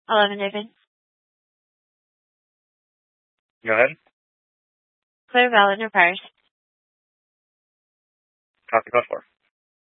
11, David. Go ahead. Clear, valid, or priors. Copy, go for.